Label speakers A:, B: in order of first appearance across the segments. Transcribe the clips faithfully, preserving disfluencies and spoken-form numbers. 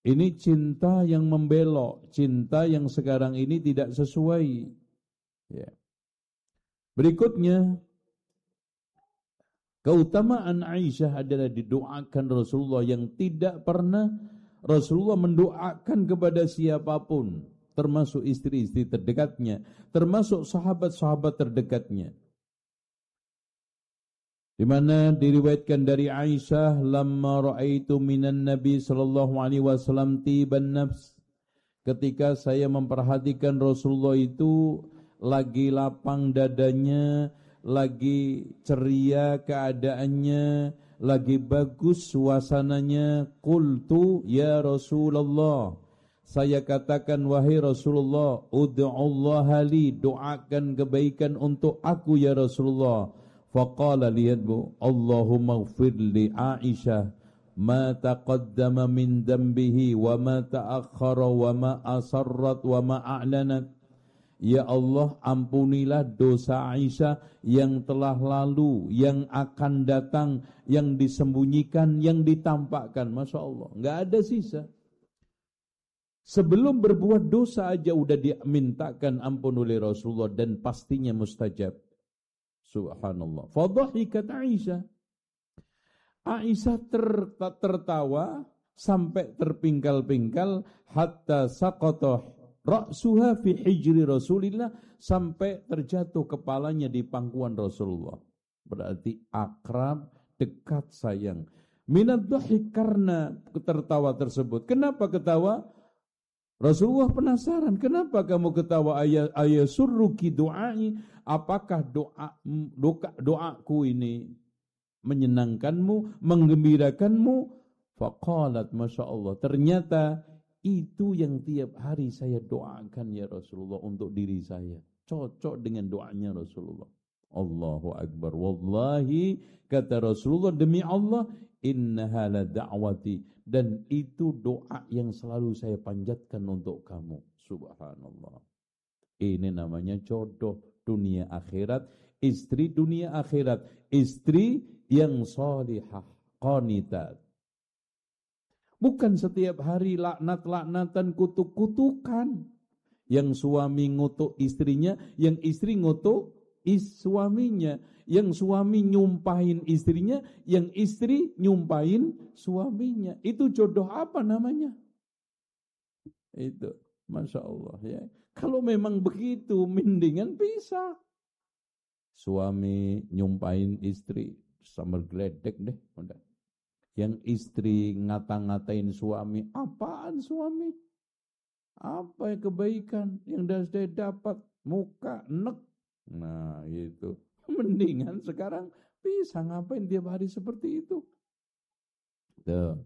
A: Ini cinta yang membelok, cinta yang sekarang ini tidak sesuai. Ya. Berikutnya, keutamaan Aisyah adalah didoakan Rasulullah yang tidak pernah Rasulullah mendoakan kepada siapapun, termasuk istri-istri terdekatnya, termasuk sahabat-sahabat terdekatnya. Di mana diriwayatkan dari Aisyah, lamma ra'aitu minan Nabi sallallahu alaihi wasallam tiban nafs, ketika saya memperhatikan Rasulullah itu lagi lapang dadanya, lagi ceria keadaannya, lagi bagus suasananya, qultu ya Rasulullah, saya katakan wahai Rasulullah, ud'ullaha li, doakan kebaikan untuk aku ya Rasulullah. Faqala, lihat bu, Allahumma ighfir li Aisyah ma taqaddama min dambihi wa ma ta'akhkhara wa ma asarrat wa ma a'lanat. Ya Allah, ampunilah dosa Aisyah yang telah lalu, yang akan datang, yang disembunyikan, yang ditampakkan. Masya Allah, enggak ada sisa. Sebelum berbuat dosa aja udah dimintakan ampun oleh Rasulullah dan pastinya mustajab. Subhanallah. Fadhahikat Aisyah. Aisyah ter, tertawa sampai terpingkal-pingkal hatta saqata ra'suha fi hijri Rasulillah, sampai terjatuh kepalanya di pangkuan Rasulullah. Berarti akrab, dekat, sayang. Minad dhahik, karena tertawa tersebut. Kenapa ketawa? Rasulullah penasaran, kenapa kamu ketawa? Ayah, ayah surruki du'ai, apakah doa, doa doaku ini menyenangkanmu, menggembirakanmu? Faqalat, masya Allah, ternyata itu yang tiap hari saya doakan ya Rasulullah untuk diri saya. Cocok dengan doanya Rasulullah. Allahu Akbar. Wallahi, kata Rasulullah, demi Allah, innaha la da'wati, dan itu doa yang selalu saya panjatkan untuk kamu. Subhanallah. Ini namanya jodoh dunia akhirat, istri dunia akhirat, istri yang salihah, qanitat. Bukan setiap hari laknat-laknatan, kutuk-kutukan. Yang suami ngutuk istrinya, yang istri ngutuk is suaminya, yang suami nyumpahin istrinya, yang istri nyumpahin suaminya. Itu jodoh apa namanya? Itu, masya Allah ya. Kalau memang begitu, mendingan pisah. Suami nyumpahin istri, sambil geledek deh, udah. Yang istri ngata-ngatain suami, apaan suami? Apa yang kebaikan yang saya dapat? Muka, nek. Nah itu, mendingan sekarang bisa ngapain tiap hari seperti itu. Tuh.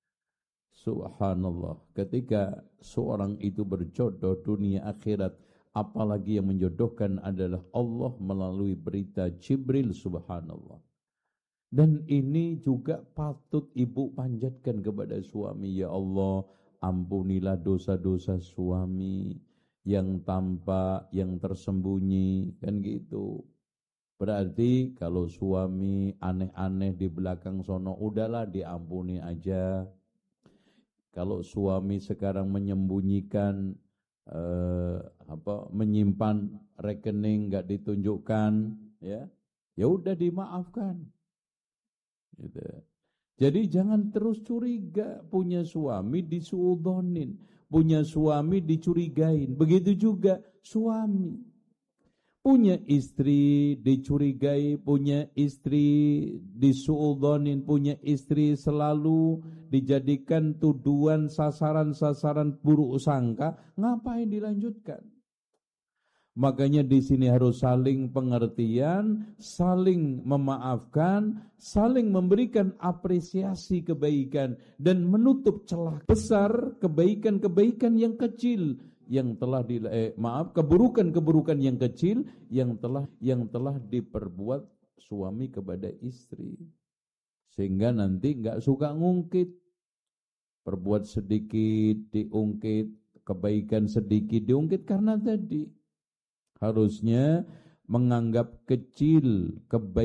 A: Subhanallah, ketika seorang itu berjodoh dunia akhirat, apalagi yang menjodohkan adalah Allah melalui berita Jibril, subhanallah. Dan ini juga patut ibu panjatkan kepada suami. Ya Allah, ampunilah dosa-dosa suami yang tampak, yang tersembunyi, kan gitu. Berarti kalau suami aneh-aneh di belakang sono, udahlah diampuni aja. Kalau suami sekarang menyembunyikan, eh, apa, menyimpan rekening nggak ditunjukkan, ya, ya udah dimaafkan. Gitu. Jadi jangan terus curiga, punya suami disuudonin, punya suami dicurigain. Begitu juga suami punya istri dicurigai, punya istri disuudonin, punya istri selalu dijadikan tuduhan, sasaran-sasaran buruk sangka. Ngapain dilanjutkan? Makanya di sini harus saling pengertian, saling memaafkan, saling memberikan apresiasi kebaikan dan menutup celah besar kebaikan-kebaikan yang kecil yang telah di eh, maaf keburukan-keburukan yang kecil yang telah yang telah diperbuat suami kepada istri, sehingga nanti enggak suka ngungkit, perbuat sedikit diungkit, kebaikan sedikit diungkit, karena tadi harusnya menganggap kecil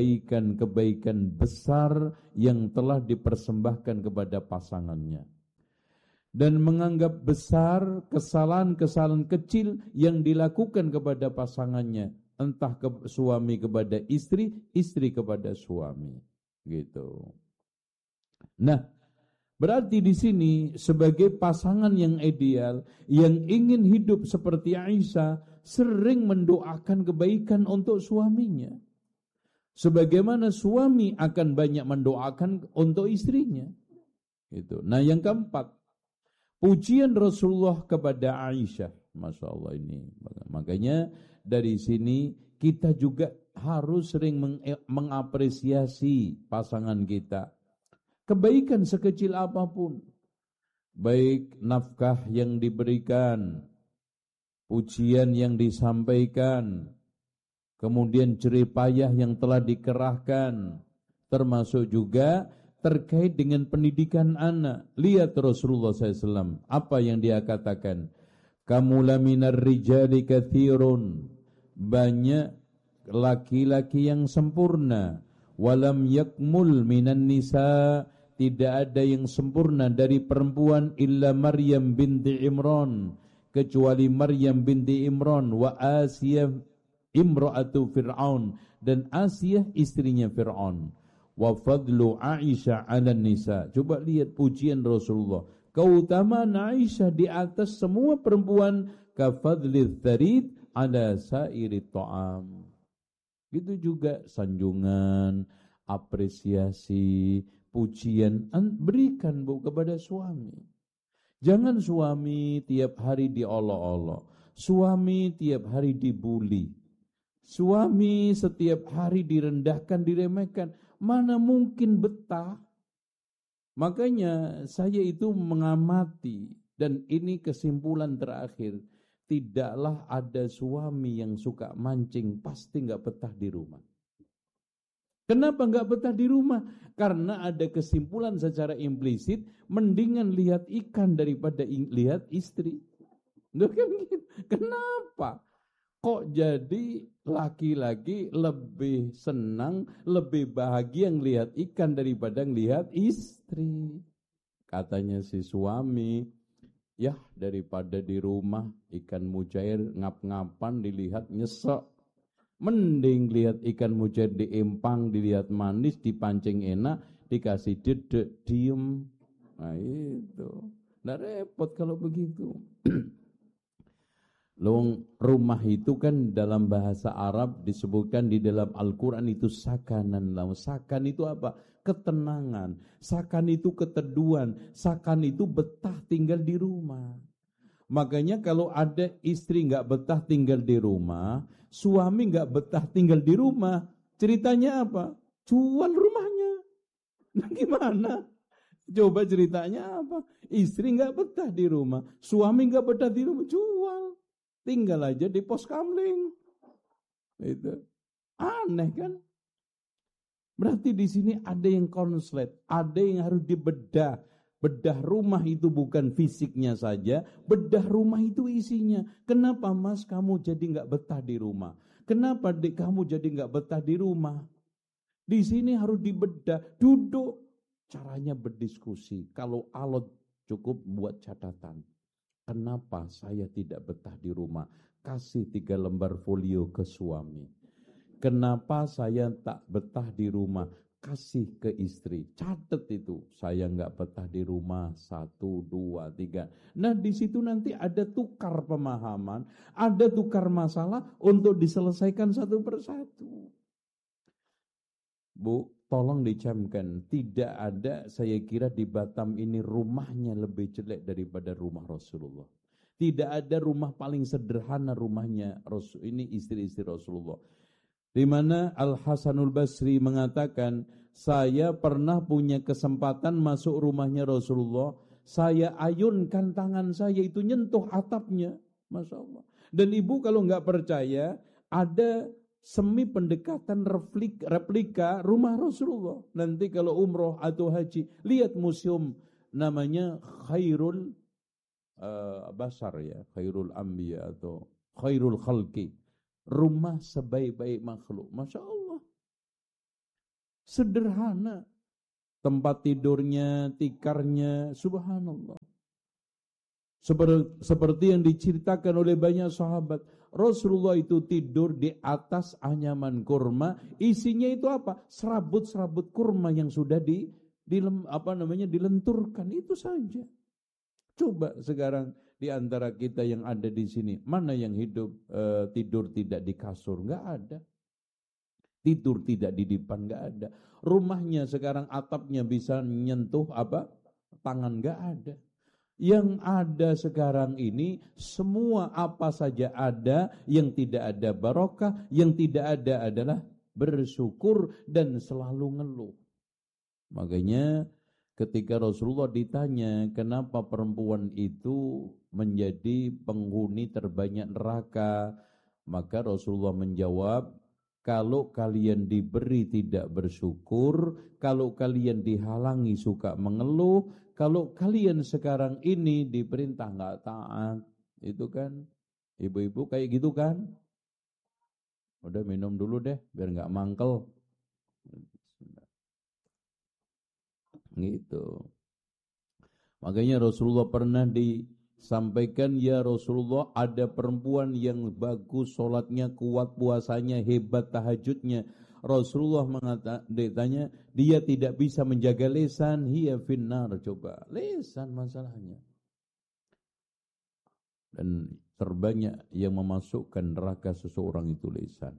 A: kebaikan-kebaikan besar yang telah dipersembahkan kepada pasangannya. dan menganggap besar kesalahan-kesalahan kecil yang dilakukan kepada pasangannya, entah ke suami kepada istri, istri kepada suami, gitu. Nah, berarti di sini sebagai pasangan yang ideal, yang ingin hidup seperti Aisyah, sering mendoakan kebaikan untuk suaminya. Sebagaimana suami akan banyak mendoakan untuk istrinya. Gitu. Nah, yang keempat, pujian Rasulullah kepada Aisyah. Masya Allah ini. Makanya dari sini kita juga harus sering meng- mengapresiasi pasangan kita. Kebaikan sekecil apapun. Baik nafkah yang diberikan, pujian yang disampaikan, kemudian jerih payah yang telah dikerahkan, termasuk juga terkait dengan pendidikan anak. Lihat Rasulullah shallallahu alaihi wasallam, apa yang dia katakan? Kamula minar rijali kathirun, banyak laki-laki yang sempurna. Walam yakmul minan nisa, tidak ada yang sempurna dari perempuan illa Maryam binti Imran, kecuali Maryam binti Imran, wa Asiyah imra'atu Fir'aun, dan Asiyah istrinya Fir'aun. Wa fadlu Aisyah 'ala nisa. Coba lihat pujian Rasulullah. Keutamaan Aisyah di atas semua perempuan, ka fadlil tharid 'ala sairi ta'am. Gitu juga sanjungan, apresiasi, pujian berikan Bu kepada suami. Jangan suami tiap hari diolok-olok, suami tiap hari dibully, suami setiap hari direndahkan, diremehkan. Mana mungkin betah? Makanya saya itu mengamati, dan ini kesimpulan terakhir, tidaklah ada suami yang suka mancing, pasti gak betah di rumah. Kenapa gak betah di rumah? Karena ada kesimpulan secara implisit, mendingan lihat ikan daripada lihat istri. Kenapa? Kok jadi laki-laki lebih senang, lebih bahagia ngelihat ikan daripada ngelihat istri? Katanya si suami, ya daripada di rumah ikan mujair ngap-ngapan dilihat nyesek, mending lihat ikan mujair diempang, dilihat manis, dipancing enak, dikasih dedek, diem. Nah itu, nggak repot kalau begitu. Long rumah itu kan dalam bahasa Arab disebutkan di dalam Al-Quran itu sakanan. Sakan itu apa? Ketenangan. Sakan itu keteduhan. Sakan itu betah tinggal di rumah. Makanya kalau ada istri gak betah tinggal di rumah, suami gak betah tinggal di rumah, ceritanya apa? Jual rumahnya. Nah gimana? Coba ceritanya apa? Istri gak betah di rumah, suami gak betah di rumah, jual. Tinggal aja di pos kamling. Itu aneh kan? Berarti di sini ada yang konslet, ada yang harus dibedah. Bedah rumah itu bukan fisiknya saja, bedah rumah itu isinya. Kenapa Mas kamu jadi nggak betah di rumah? Kenapa dek kamu jadi nggak betah di rumah? Di sini harus dibedah. Duduk, caranya berdiskusi. Kalau alot cukup buat catatan. Kenapa saya tidak betah di rumah? Kasih tiga lembar folio ke suami. Kenapa saya tak betah di rumah? Kasih ke istri. Catat itu. Saya nggak betah di rumah. Satu, dua, tiga. Nah di situ nanti ada tukar pemahaman. Ada tukar masalah untuk diselesaikan satu persatu. Bu, tolong dicamkan. Tidak ada, saya kira di Batam ini rumahnya lebih jelek daripada rumah Rasulullah. Tidak ada rumah paling sederhana rumahnya Rasul, ini istri-istri Rasulullah. Di mana Al-Hasanul Basri mengatakan, saya pernah punya kesempatan masuk rumahnya Rasulullah, saya ayunkan tangan saya itu nyentuh atapnya, Masya Allah. Dan ibu kalau nggak percaya, ada semi pendekatan replika, replika rumah Rasulullah. Nanti kalau umroh atau haji, lihat museum namanya Khairul uh, Basar ya, Khairul Anbiya atau Khairul Khalqi. Rumah sebaik-baik makhluk. Masya Allah. Sederhana. Tempat tidurnya, tikarnya, subhanallah. Seperti, seperti yang diceritakan oleh banyak sahabat, Rasulullah itu tidur di atas anyaman kurma, isinya itu apa? Serabut-serabut kurma yang sudah di, di apa namanya dilenturkan, itu saja. Coba sekarang di antara kita yang ada di sini, mana yang hidup e, tidur tidak di kasur? Enggak ada. Tidur tidak di dipan, enggak ada. Rumahnya sekarang atapnya bisa menyentuh apa? Tangan, enggak ada. Yang ada sekarang ini semua apa saja ada, yang tidak ada barokah, yang tidak ada adalah bersyukur dan selalu ngeluh. Makanya ketika Rasulullah ditanya kenapa perempuan itu menjadi penghuni terbanyak neraka, maka Rasulullah menjawab, kalau kalian diberi tidak bersyukur, kalau kalian dihalangi suka mengeluh, kalau kalian sekarang ini diperintah nggak taat, itu kan ibu-ibu kayak gitu kan? Udah minum dulu deh biar nggak mangkel. Gitu. Makanya Rasulullah pernah disampaikan, ya Rasulullah ada perempuan yang bagus sholatnya, kuat puasanya, hebat tahajudnya. Rasulullah mengatakan, dia tidak bisa menjaga lisan, hiya finnar. Coba, lisan masalahnya. Dan terbanyak yang memasukkan neraka seseorang itu lisan.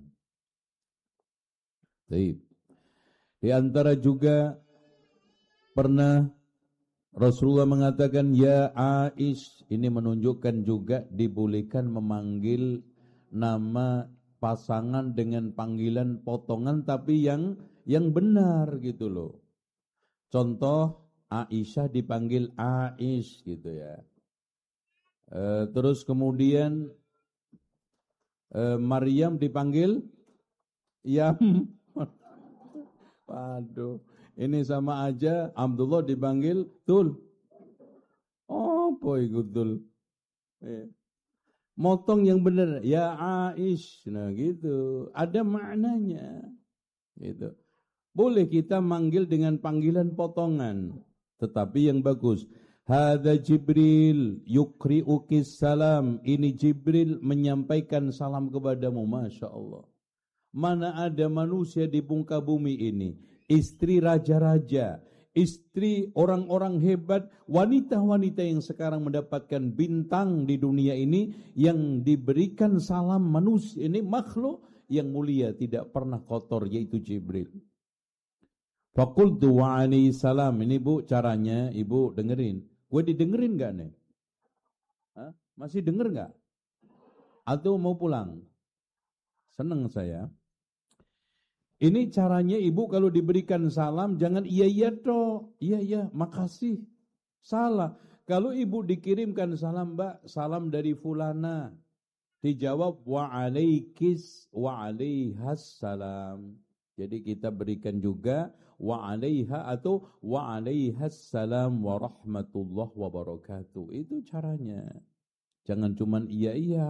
A: Baik. Di antara juga pernah Rasulullah mengatakan, ya Aish, ini menunjukkan juga dibolehkan memanggil nama pasangan dengan panggilan potongan tapi yang yang benar gitu loh. Contoh Aisyah dipanggil Aish gitu ya. E, terus kemudian e, Maryam dipanggil Yam. Waduh. Ini sama aja Abdullah dipanggil Tul. Oh, boy Tul. Eh. Motong yang benar, ya Aish. Nah gitu. Ada maknanya. Gitu. Boleh kita manggil dengan panggilan potongan, tetapi yang bagus. Hadza Jibril yukri'ukis salam. Ini Jibril menyampaikan salam kepadamu. Masya Allah. Mana ada manusia di muka bumi ini, istri raja-raja, istri orang-orang hebat, wanita-wanita yang sekarang mendapatkan bintang di dunia ini, yang diberikan salam manusia ini makhluk yang mulia, tidak pernah kotor, yaitu Jibril. Faqultu wa alaihi salam. Ini bu caranya, ibu dengerin. Gue didengerin gak nih? Hah? Masih denger gak? Atau mau pulang? Senang saya. Ini caranya ibu kalau diberikan salam jangan iya iya toh, iya iya makasih. Salah. Kalau ibu dikirimkan salam, Mbak, salam dari fulana, dijawab wa alaikis wa alaihas salam. Jadi kita berikan juga wa alaiha atau wa alaihas salam wa rahmatullah wa barakatuh. Itu caranya. Jangan cuman iya iya.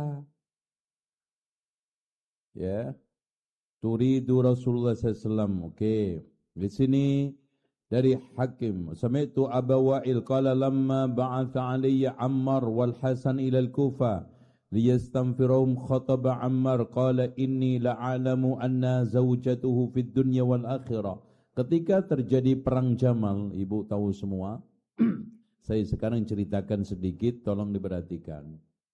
A: Ya. Turidu Rasulullah sallallahu alaihi wasallam. Oke. Di sini dari Hakim. Sami'tu Aba Wa'il qala lamma ba'atha alayya Ammar wal Hasan ila al-Kufa liyastanfirahum khataba Ammar qala inni la'alamu anna zawjatuhu fid dunya wal akhirah. Ketika terjadi perang Jamal, ibu tahu semua. Saya sekarang ceritakan sedikit, tolong diperhatikan.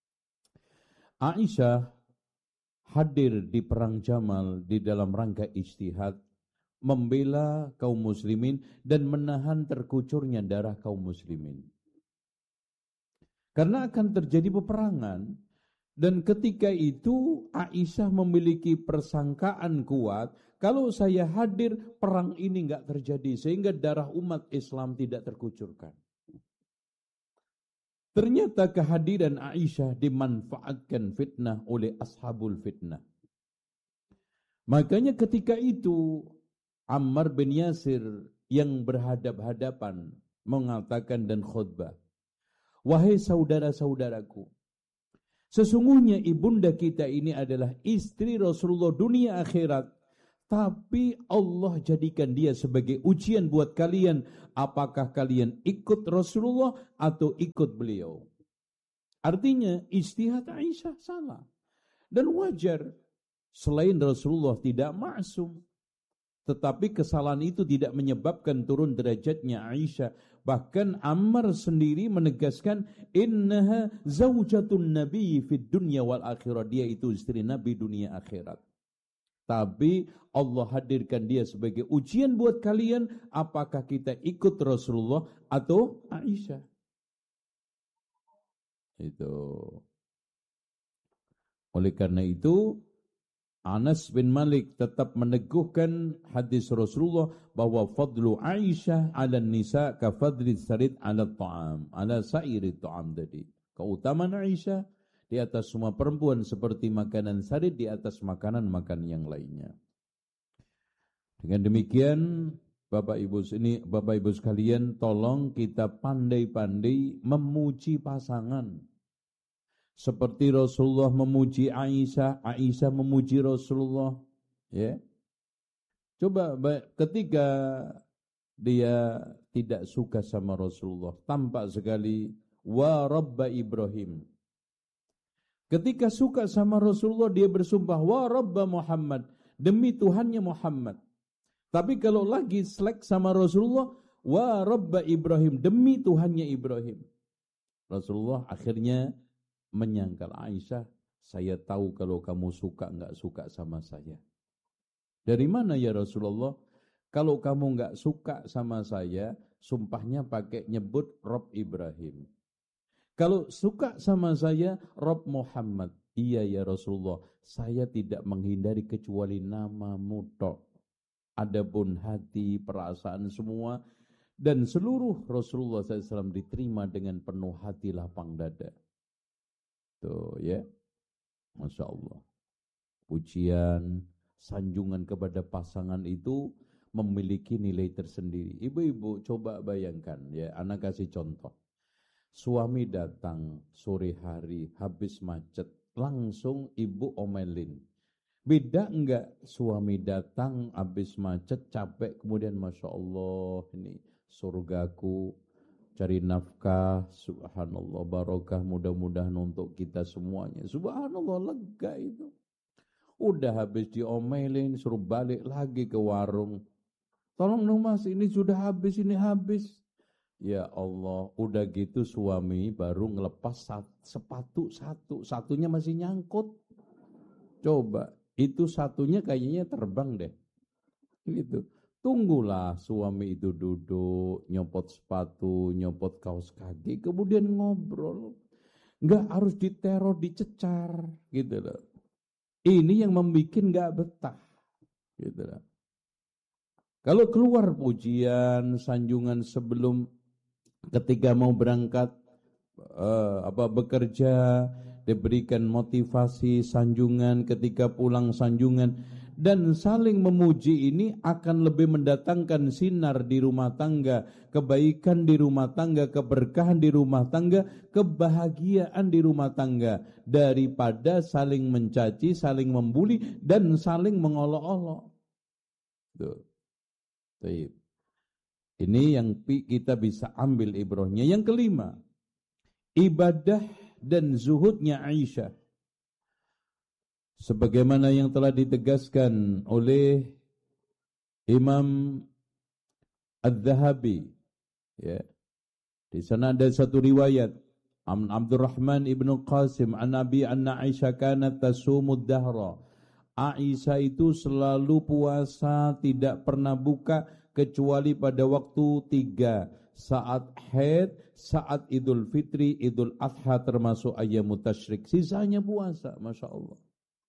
A: Aisyah hadir di perang Jamal di dalam rangka ijtihad, membela kaum muslimin dan menahan terkucurnya darah kaum muslimin. Karena akan terjadi peperangan, dan ketika itu Aisyah memiliki persangkaan kuat, kalau saya hadir perang ini enggak terjadi sehingga darah umat Islam tidak terkucurkan. Ternyata kehadiran Aisyah dimanfaatkan fitnah oleh ashabul fitnah. Makanya ketika itu Ammar bin Yasir yang berhadap-hadapan mengatakan dan khutbah, wahai saudara-saudaraku, sesungguhnya ibunda kita ini adalah istri Rasulullah dunia akhirat, tapi Allah jadikan dia sebagai ujian buat kalian. Apakah kalian ikut Rasulullah atau ikut beliau? Artinya ijtihad Aisyah salah. Dan wajar. Selain Rasulullah tidak maksum. Tetapi kesalahan itu tidak menyebabkan turun derajatnya Aisyah. Bahkan Ammar sendiri menegaskan, innaha zaujatun nabi fid dunya wal akhirah. Dia itu istri Nabi dunia akhirat. Tapi Allah hadirkan dia sebagai ujian buat kalian. Apakah kita ikut Rasulullah atau Aisyah? Itu. Oleh karena itu, Anas bin Malik tetap meneguhkan hadis Rasulullah bahwa fadlu Aisyah ala nisa ka fadli sarid ala ta'am, ala sairi ta'am tadi. Keutamaan Aisyah di atas semua perempuan seperti makanan sarid di atas makanan-makanan yang lainnya. Dengan demikian, Bapak Ibu ini Bapak Ibu sekalian, tolong kita pandai-pandai memuji pasangan. Seperti Rasulullah memuji Aisyah, Aisyah memuji Rasulullah, ya. Coba ketika dia tidak suka sama Rasulullah, tampak sekali wa rabba Ibrahim. Ketika suka sama Rasulullah, dia bersumpah wa rabba Muhammad, demi Tuhannya Muhammad. Tapi kalau lagi selek sama Rasulullah, wa rabba Ibrahim, demi Tuhannya Ibrahim. Rasulullah akhirnya menyangkal, Aisyah, saya tahu kalau kamu suka enggak suka sama saya. Dari mana ya Rasulullah? Kalau kamu enggak suka sama saya, sumpahnya pakai nyebut Rob Ibrahim. Kalau suka sama saya, Rob Muhammad. Iya ya Rasulullah, saya tidak menghindari kecuali namamu tok. Adapun hati, perasaan semua, dan seluruh Rasulullah shallallahu alaihi wasallam diterima dengan penuh hati lapang dada. Tuh ya, Masya Allah. Pujian, sanjungan kepada pasangan itu memiliki nilai tersendiri. Ibu-ibu coba bayangkan ya, anak kasih contoh. Suami datang sore hari, habis macet, langsung ibu omelin. Beda enggak suami datang, habis macet, capek, kemudian Masya Allah, ini surgaku, cari nafkah, subhanallah, barokah mudah-mudahan untuk kita semuanya. Subhanallah, lega itu. Udah habis diomelin, suruh balik lagi ke warung. Tolong dong mas, ini sudah habis, ini habis. Ya Allah, udah gitu suami baru ngelepas sepatu satu. Satunya masih nyangkut. Coba, itu satunya kayaknya terbang deh. Gitu. Tunggulah suami itu duduk, nyopot sepatu, nyopot kaos kaki, kemudian ngobrol. Enggak harus diteror, dicecar, gitu loh. Ini yang membuat enggak betah, gitu loh. Kalau keluar pujian, sanjungan sebelum ketika mau berangkat uh, apa bekerja, diberikan motivasi, sanjungan, ketika pulang sanjungan. Dan saling memuji ini akan lebih mendatangkan sinar di rumah tangga, kebaikan di rumah tangga, keberkahan di rumah tangga, kebahagiaan di rumah tangga, daripada saling mencaci, saling membuli, dan saling mengolok-olok. Tuh. Tuh. Ini yang kita bisa ambil ibrahnya. Yang kelima, ibadah dan zuhudnya Aisyah. Sebagaimana yang telah ditegaskan oleh Imam Adz-Dzahabi, ya. Di sana ada satu riwayat An Abdurrahman ibnu Qasim an Nabi anna Aisyah kanat tasumud dahra. Aisyah itu selalu puasa, tidak pernah buka kecuali pada waktu tiga, saat haid, saat Idul Fitri, Idul Adha termasuk ayyamut tasyrik. Sisanya puasa, Masya Allah.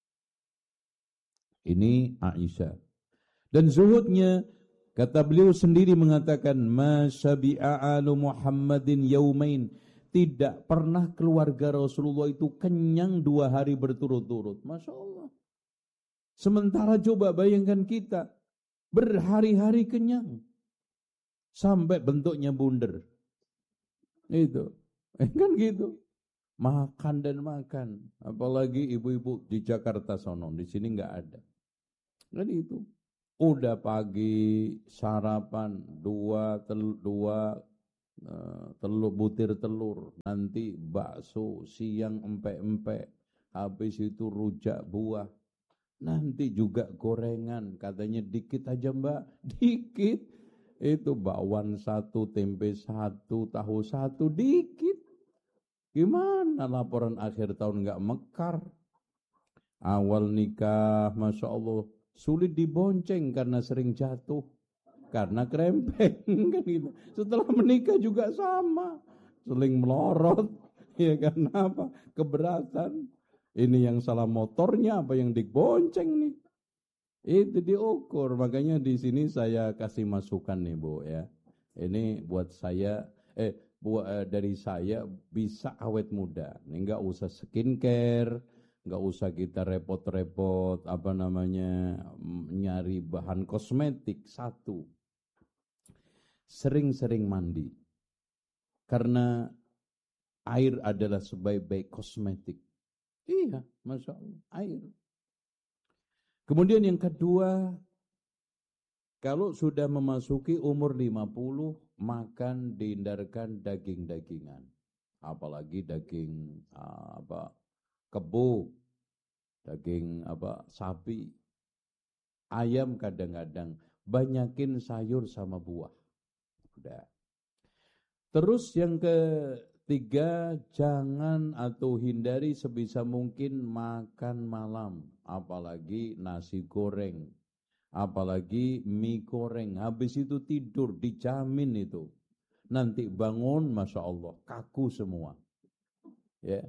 A: Ini Aisyah. Dan zuhudnya, kata beliau sendiri mengatakan, ma syabi'a alu Muhammadin yaumain. Tidak pernah keluarga Rasulullah itu kenyang dua hari berturut-turut. Masya Allah. Sementara coba bayangkan kita, berhari-hari kenyang. Sampai bentuknya bundar. Itu. Eh, kan gitu. Makan dan makan. Apalagi ibu-ibu di Jakarta sono. Di sini enggak ada. Kan itu. Udah pagi sarapan dua tel, dua uh, telur butir telur, nanti bakso, siang empek-empek, habis itu rujak buah, nanti juga gorengan, katanya dikit aja mbak, dikit, itu bakwan satu, tempe satu, tahu satu, dikit. Gimana laporan akhir tahun nggak mekar? Awal nikah, Masya Allah, sulit dibonceng karena sering jatuh, karena krempeng kan gitu. Setelah menikah juga sama, sering melorot, ya karena apa? Keberatan. Ini yang salah motornya, apa yang dibonceng nih? Itu diukur. Makanya di sini saya kasih masukan nih Bu ya. Ini buat saya, eh buat dari saya bisa awet muda. Nih nggak usah skincare. Nggak usah kita repot-repot apa namanya nyari bahan kosmetik. Satu, sering-sering mandi, karena air adalah sebaik-baik kosmetik. Iya, Masya Allah, air. Kemudian yang kedua, kalau sudah memasuki umur lima puluh, makan dihindarkan daging-dagingan, apalagi daging apa kebo, daging apa sapi, ayam kadang-kadang, banyakin sayur sama buah. Udah. Terus yang ketiga, jangan atau hindari sebisa mungkin makan malam, apalagi nasi goreng, apalagi mie goreng. Habis itu tidur, dijamin itu nanti bangun, Masya Allah, kaku semua. Ya.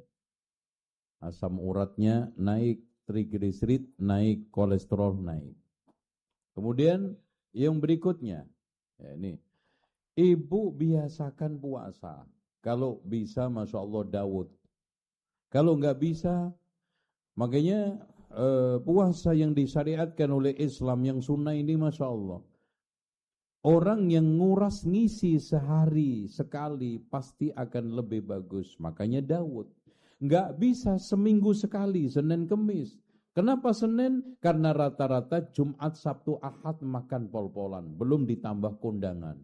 A: Asam uratnya naik, trigliserid naik, kolesterol naik. Kemudian yang berikutnya, ya ini, ibu biasakan puasa. Kalau bisa, Masya Allah, Daud. Kalau nggak bisa, makanya eh, puasa yang disyariatkan oleh Islam yang sunnah ini, Masya Allah, orang yang nguras ngisi sehari sekali pasti akan lebih bagus. Makanya Daud nggak bisa seminggu sekali, Senin Kemis. Kenapa Senin? Karena rata-rata Jumat, Sabtu, Ahad makan pol-polan, belum ditambah kondangan.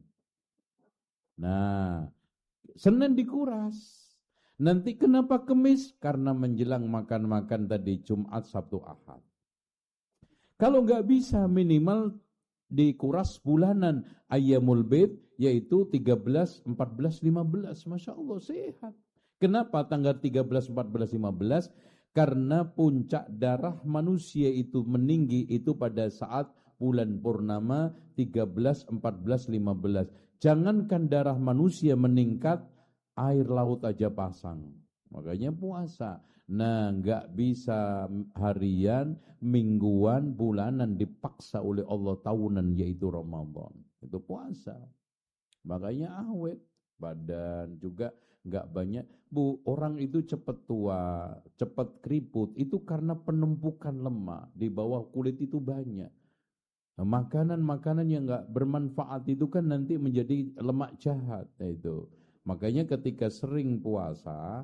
A: Nah, Senin dikuras. Nanti kenapa Kemis? Karena menjelang makan-makan tadi Jumat, Sabtu, Ahad. Kalau nggak bisa, minimal dikuras bulanan, Ayyamul Bid, yaitu tiga belas, empat belas, lima belas. Masya Allah, sehat. Kenapa tanggal tiga belas, empat belas, lima belas? Karena puncak darah manusia itu meninggi itu pada saat bulan purnama tiga belas, empat belas, lima belas. Jangankan darah manusia meningkat, air laut aja pasang. Makanya puasa. Nah, nggak bisa harian, mingguan, bulanan, dipaksa oleh Allah tahunan, yaitu Ramadan. Itu puasa. Makanya awet. Badan juga nggak banyak. Bu, orang itu cepat tua, cepat keriput, itu karena penumpukan lemak di bawah kulit itu banyak. Nah, makanan-makanan yang nggak bermanfaat itu kan nanti menjadi lemak jahat. Nah, itu. Makanya ketika sering puasa,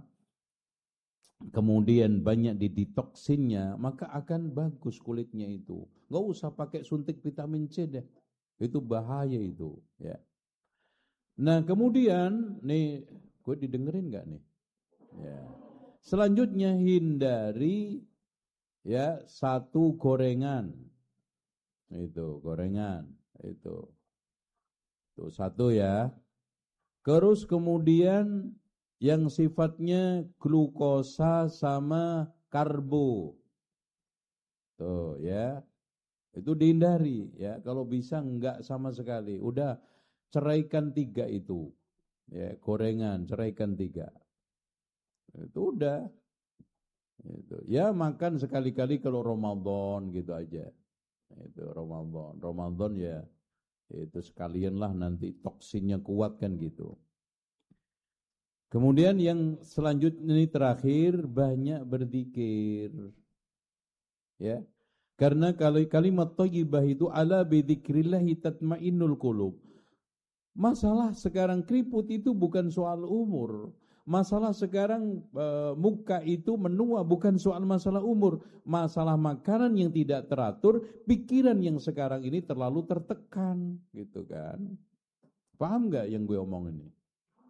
A: kemudian banyak didetoksinnya, maka akan bagus kulitnya itu. Nggak usah pakai suntik vitamin C deh. Itu bahaya itu, ya. Nah, kemudian nih, gue didengerin nggak nih? Ya. Selanjutnya hindari ya satu gorengan. Itu gorengan, itu. Itu satu ya. Terus kemudian yang sifatnya glukosa sama karbo. Tuh ya. Itu dihindari ya. Kalau bisa enggak sama sekali. Udah ceraikan tiga itu. Ya, gorengan, ceraikan tiga. Itu udah. Itu. Ya makan sekali-kali kalau Ramadan gitu aja. Itu Ramadan. Ramadan ya itu sekalianlah nanti toksinnya kuat kan gitu. Kemudian yang selanjutnya ini terakhir, banyak berzikir. Ya. Karena kalau kalimat thayyibah itu ala bi dzikrillah tatmainnul qulub. Masalah sekarang keriput itu bukan soal umur. Masalah sekarang e, muka itu menua bukan soal masalah umur. Masalah makanan yang tidak teratur, pikiran yang sekarang ini terlalu tertekan, gitu kan. Paham gak yang gue omong ini?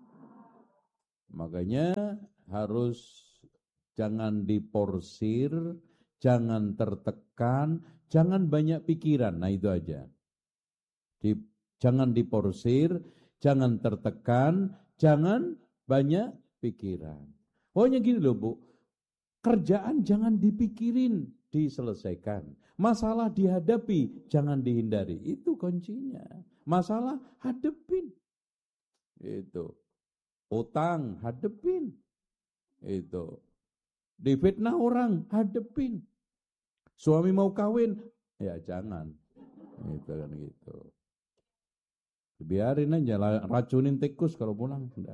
A: Makanya harus jangan diporsir, jangan tertekan, jangan banyak pikiran. Nah itu aja. Di, jangan diporsir, jangan tertekan, jangan banyak pikiran. Pokoknya gini loh Bu, kerjaan jangan dipikirin, diselesaikan. Masalah dihadapi, jangan dihindari. Itu kuncinya. Masalah hadepin. Itu. Utang, hadepin. Itu. Difitnah orang, hadepin. Suami mau kawin, ya jangan. Itu kan gitu. Biarin aja, racunin tikus kalau pulang. Udah.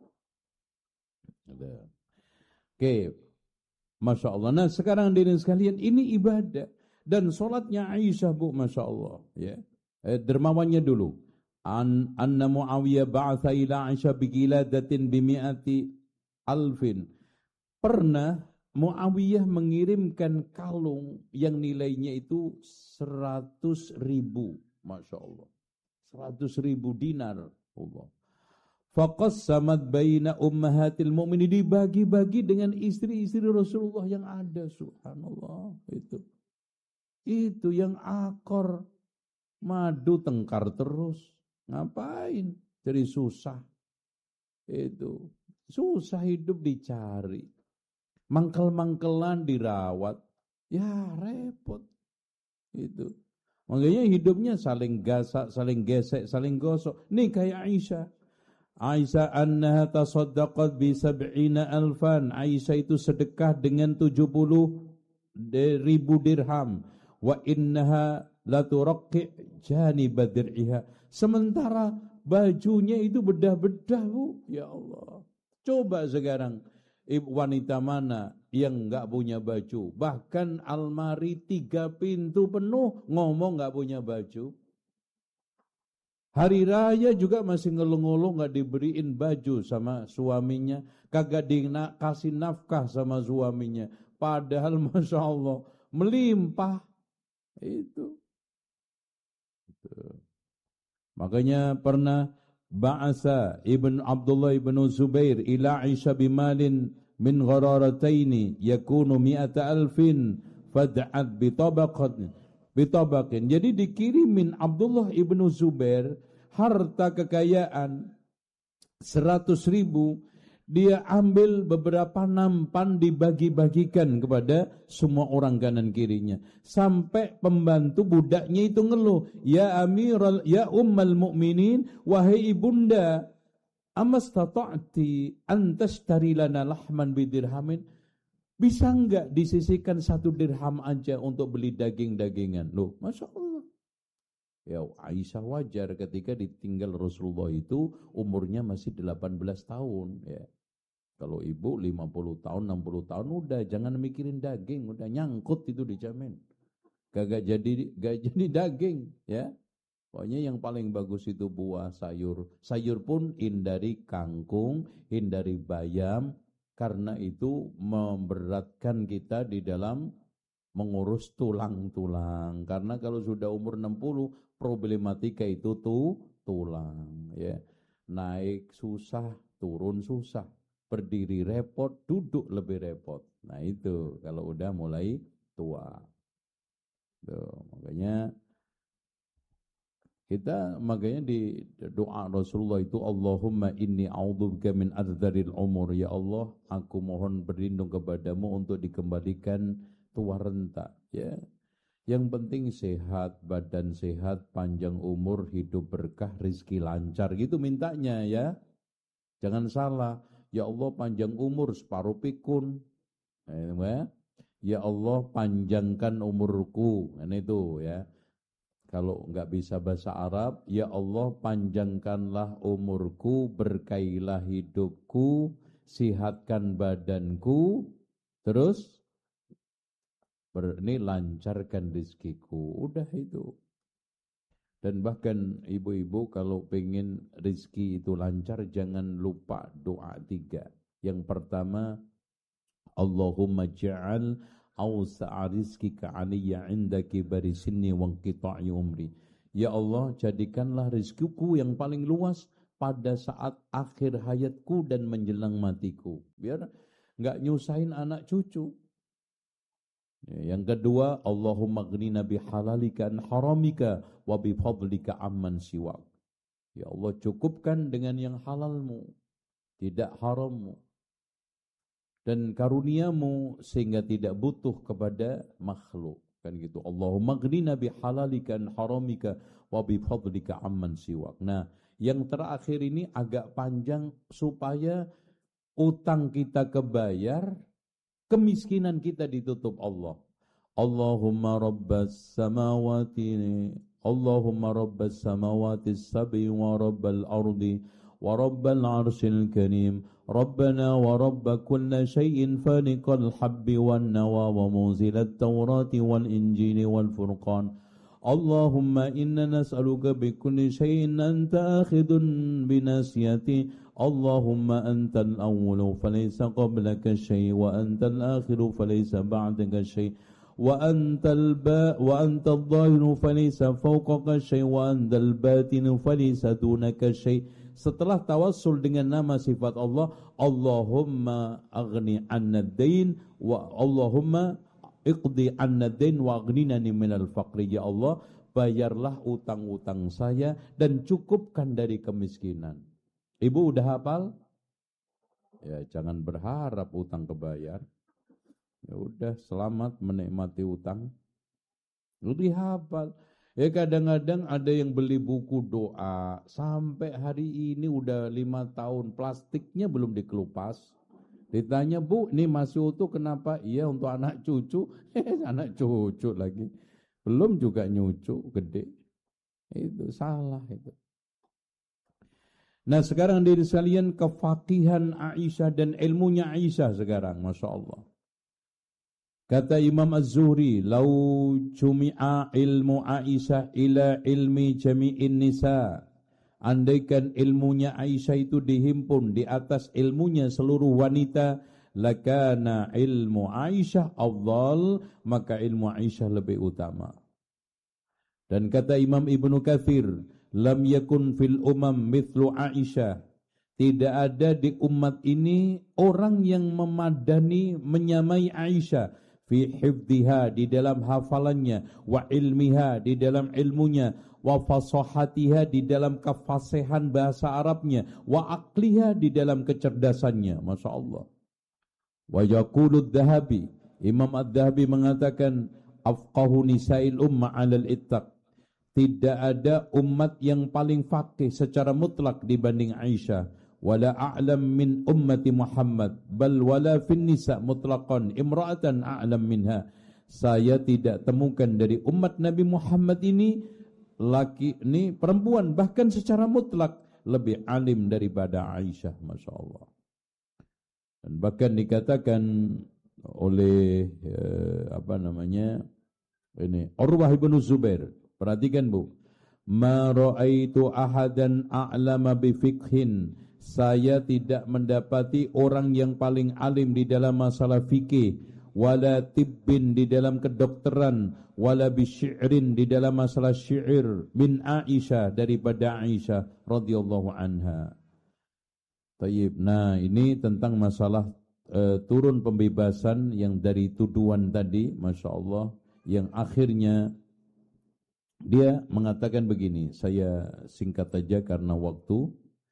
A: Udah. Oke. Masya Allah. Nah sekarang hadirin sekalian, ini ibadah. Dan sholatnya Aisyah Bu, Masya Allah. Ya. Eh, dermawannya dulu. An anna Muawiyah ba'atha ila Aisyah biqiladatin bimi'ati alfin. Pernah Muawiyah mengirimkan kalung yang nilainya itu seratus ribu. Masya Allah. Seratus ribu dinar. Allah. Faqassamat baina ummahatil mu'minin, dibagi-bagi dengan istri-istri Rasulullah yang ada. Subhanallah. Itu. Itu yang akor. Madu tengkar terus. Ngapain? Jadi susah. Itu. Susah hidup dicari. Mangkel-mangkelan dirawat. Ya repot. Itu. Makanya hidupnya saling gasak, saling gesek, saling gosok. Nih kayak Aisyah. Aisyah annaha tasaddaqat bi sab'ina alfan. Aisyah itu sedekah dengan tujuh puluh ribu dirham. Wa innaha la turaqi janib dir'iha. Sementara bajunya itu bedah-bedah Bu. Ya Allah. Coba sekarang ibu wanita mana yang enggak punya baju? Bahkan almari tiga pintu penuh ngomong enggak punya baju. Hari raya juga masih ngeluh-ngeluh enggak diberiin baju sama suaminya, kagak dikasih nafkah sama suaminya. Padahal Masya Allah melimpah. Itu. Itu. Makanya pernah ba'asa Ibn Abdullah Ibn Zubair ila Aisyah bimalin min ghararataini yakunu mi'ata alfin fad'at bitabaqatin bitabaqin. Jadi dikirimin Abdullah Ibn Zubair harta kekayaan seratus ribu. Dia ambil beberapa nampan dibagi-bagikan kepada semua orang kanan kirinya. Sampai pembantu budaknya itu ngeluh, ya amiral, ya ummal mu'minin, wahai ibunda, amastata'ti antashtari lana lahman bidirhamin. Bisa enggak disisihkan satu dirham aja untuk beli daging-dagingan? Loh, Masya Allah. Ya Aisyah wajar ketika ditinggal Rasulullah itu umurnya masih delapan belas tahun ya. Kalau ibu lima puluh tahun, enam puluh tahun udah jangan mikirin daging, udah nyangkut itu dijamin. Gak jadi gak jadi daging ya. Pokoknya yang paling bagus itu buah, sayur. Sayur pun hindari kangkung, hindari bayam karena itu memberatkan kita di dalam mengurus tulang-tulang. Karena kalau sudah umur enam puluh problematika itu tuh tulang ya. Naik susah, turun susah. Berdiri repot, duduk lebih repot. Nah itu kalau udah mulai tua. Tuh, makanya kita makanya di doa Rasulullah itu Allahumma inni a'udzubika min adzaril umur. Ya Allah, aku mohon berlindung kepadamu untuk dikembalikan tua renta. Ya, yang penting sehat, badan sehat, panjang umur, hidup berkah, rezeki lancar. Gitu mintanya ya. Jangan salah. Ya Allah panjang umur separuh pikun. Ya Allah panjangkan umurku. Ini itu ya. Kalau enggak bisa bahasa Arab, ya Allah panjangkanlah umurku, berkailah hidupku, sihatkan badanku, terus ber, ini lancarkan rezekiku. Udah itu. Dan bahkan ibu-ibu kalau pengen rezeki itu lancar, jangan lupa doa tiga. Yang pertama, Allahumma ja'al awsa'a rizkika aliyya inda kibari sinni wa inqita'i umri. Ya Allah, jadikanlah rezekiku yang paling luas pada saat akhir hayatku dan menjelang matiku. Biar enggak nyusahin anak cucu. Yang kedua, Allahumma ghnina bihalalika an haramika wa bifadlika amman siwak. Ya Allah, cukupkan dengan yang halalmu, tidak harammu. Dan karuniamu sehingga tidak butuh kepada makhluk. Kan gitu. Allahumma ghnina bihalalika an haramika wa bifadlika amman siwak. Nah, yang terakhir ini agak panjang supaya utang kita kebayar, kemiskinan kita ditutup Allah. Allahumma rabbas samawati Allahumma rabbas samawati sab'i wa rabbal ardi wa rabbal arshil karim Rabbana wa rabba kulla syai'in faniqal habbi wan nawa wa munzilat tawrati wal injili wal furqan Allahumma inna nas'aluka bi kulli syai'in anta akhidun binasiyati Allahumma antal awwalu falaysa qablaka syai' wa antal akhiru falaysa ba'daka syai' wa antal ba wa antal dhahiru falaysa fawqaka syai' wa antal batinu falaysa dunaka syai'. Setelah tawassul dengan nama sifat Allah, Allahumma aghni 'annad dain wa Allahumma iqdi 'annad dain wa aghnini minal faqri. Ya Allah, bayarlah utang-utang saya dan cukupkan dari kemiskinan. Ibu udah hafal? Ya, jangan berharap utang kebayar. Ya udah, selamat menikmati utang. Udah hafal. Ya kadang-kadang ada yang beli buku doa sampai hari ini udah lima tahun plastiknya belum dikelupas. Ditanya, Bu, ini masih utuh kenapa? Iya untuk anak cucu. Anak cucu lagi. Belum juga nyucu gede. Itu salah itu. Nah sekarang diri sekalian kefakihan Aisyah dan ilmunya Aisyah sekarang. Masya Allah. Kata Imam Az-Zuhri, "Lau jumi'a ilmu Aisyah ila ilmi jami'in nisa." Andaikan ilmunya Aisyah itu dihimpun di atas ilmunya seluruh wanita, lakana ilmu Aisyah afdal, maka ilmu Aisyah lebih utama. Dan kata Imam Ibnu Katsir, "Lam yakun fil umam mithlu Aisyah." Tidak ada di umat ini orang yang memadani menyamai Aisyah. Fi hifdhiha, di dalam hafalannya, wa ilmiha, di dalam ilmunya, wa fasahatiha, di dalam kefasihan bahasa Arabnya, wa aqliha, di dalam kecerdasannya. Masya Allah. Wa yaqulu Adz-Dzahabi, Imam Adz-Dzahabi mengatakan, afqahu nisa'il umma 'alal ittaq. Tidak ada umat yang paling faqih secara mutlak dibanding Aisyah. Wala a'lam min ummati Muhammad bal wala fin nisa mutlaqan imra'atan a'lam minha. Saya tidak temukan dari umat Nabi Muhammad ini laki ini perempuan bahkan secara mutlak lebih alim daripada Aisyah. Masya Allah. Dan bahkan dikatakan oleh eh, apa namanya ini Urwah bin Zubair. Perhatikan Bu, ma ra'aitu ahadan a'lama bi fiqhin. Saya tidak mendapati orang yang paling alim di dalam masalah fikih, wala tibbin di dalam kedokteran, wala bisyi'rin di dalam masalah syair, min Aisyah daripada Aisyah radhiyallahu anha. Tayyib. Nah, ini tentang masalah uh, turun pembebasan yang dari tuduhan tadi, Masya Allah, yang akhirnya dia mengatakan begini, saya singkat saja karena waktu.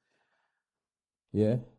A: Ya.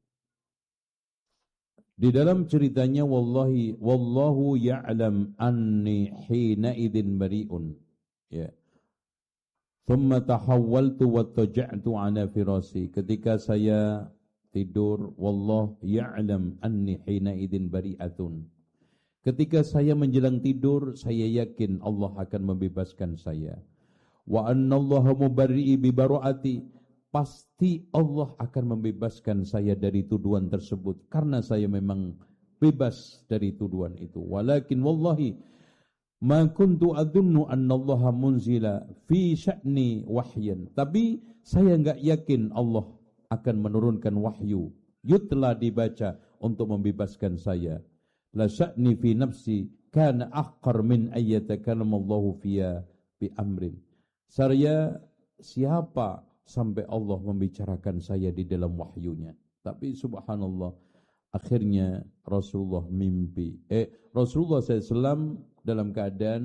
A: Di dalam ceritanya wallahi wallahu ya'lam anni hina idzin bari'un. Ya. Thumma tahawwaltu wa taja'tu ala firasi. Ketika saya tidur, wallahu ya'lam anni hina idzin bari'atun. Ketika saya menjelang tidur, saya yakin Allah akan membebaskan saya. Wa annallaha mubarri'i bi baru'ati. Pasti Allah akan membebaskan saya dari tuduhan tersebut karena saya memang bebas dari tuduhan itu. Walakin wallahi ma kuntu adunnu annallaha munzila fi sya'ni wahyan. Tapi saya enggak yakin Allah akan menurunkan wahyu yutla dibaca untuk membebaskan saya. La sya'ni fi nafsi kana ahqar min ayyatakallam Allahu fiya bi amrin. Saya siapa sampai Allah membicarakan saya di dalam wahyunya. Tapi subhanallah, akhirnya Rasulullah mimpi. Eh, Rasulullah shallallahu alaihi wasallam dalam keadaan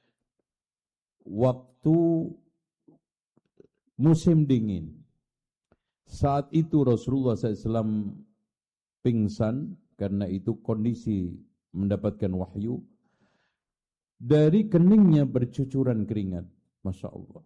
A: waktu musim dingin. Saat itu Rasulullah shallallahu alaihi wasallam pingsan karena itu kondisi mendapatkan wahyu. Dari keningnya bercucuran keringat. Masya Allah.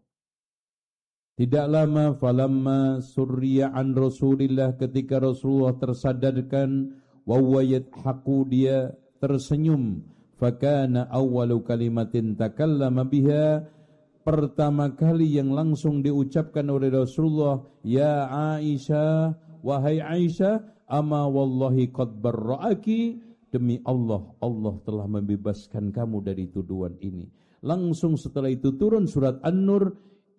A: Tidak lama falamma surriya an Rasulillah, ketika Rasulullah tersadarkan wawayat haku, dia tersenyum. Fakana awwalu kalimatin takallama biha, pertama kali yang langsung diucapkan oleh Rasulullah, ya Aisyah, wahai Aisyah, ama wallahi qad barra'aki, demi Allah, Allah telah membebaskan kamu dari tuduhan ini. Langsung setelah itu turun surat An-Nur,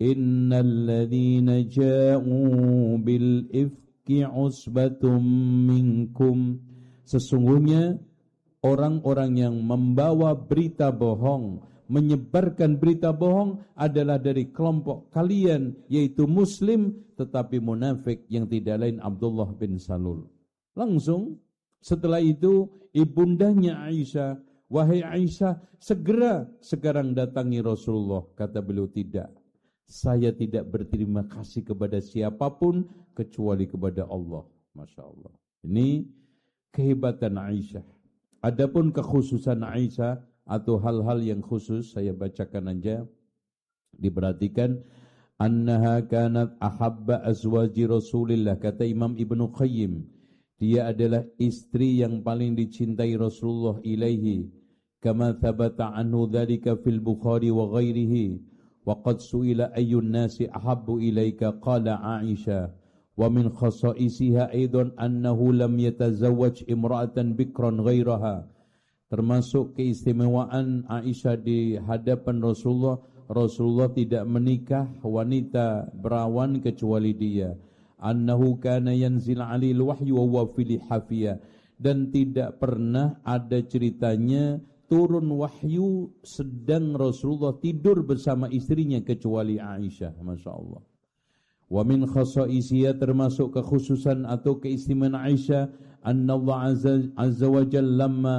A: innalladzina ja'u bil ifki usbatum minkum, sesungguhnya orang-orang yang membawa berita bohong, menyebarkan berita bohong adalah dari kelompok kalian, yaitu Muslim tetapi munafik yang tidak lain Abdullah bin Salul. Langsung setelah itu ibundanya Aisyah, wahai Aisyah, segera sekarang datangi Rasulullah. Kata beliau, tidak, saya tidak berterima kasih kepada siapapun kecuali kepada Allah. Masya Allah. Ini kehebatan Aisyah. Adapun kekhususan Aisyah atau hal-hal yang khusus, saya bacakan aja. Diperhatikan, annaha kanat ahabba azwaji Rasulillah, kata Imam Ibnu Qayyim, dia adalah istri yang paling dicintai Rasulullah ilaihi, kama thabata anhu dzalika fil Bukhari wa ghairihi, wa qad su'ila ayyun nasi ahabbu ilaika, qala Aisyah, wa min khasaisiha aidan annahu lam yatazawwaj imra'atan bikran ghairaha. Termasuk keistimewaan Aisyah di hadapan Rasulullah, Rasulullah tidak menikah wanita berawan kecuali dia. Annahu kana yanzil 'alil wahyu wa huwa fil hafiyah, dan tidak pernah ada ceritanya turun wahyu sedang Rasulullah tidur bersama istrinya kecuali Aisyah. Masya Allah. Wa min khasaisiha, termasuk kekhususan atau keistimewaan Aisyah, anna Allah azza, azza wa jalla lamma